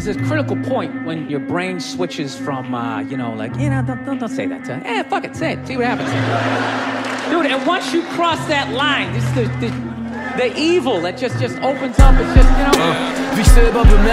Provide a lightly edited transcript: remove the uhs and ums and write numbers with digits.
there's this critical point when your brain switches from, you know, like, you know, don't say that to her. Fuck it, say it. See what happens. Dude, and once you cross that line, this is the evil that just opens up. It's just, you know. Vi ser bare